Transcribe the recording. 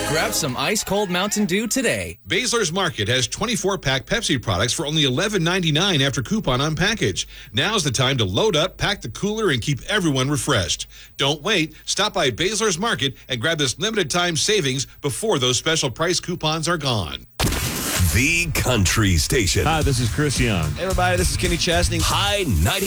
Grab some ice-cold Mountain Dew today. Basler's Market has 24-pack Pepsi products for only $11.99 after coupon on package. Now's the time to load up, pack the cooler, and keep everyone refreshed. Don't wait. Stop by Basler's Market and grab this limited-time savings before those special price coupons are gone. The Country Station. Hi, this is Chris Young. Hey, everybody, this is Kenny Chesney. High 90.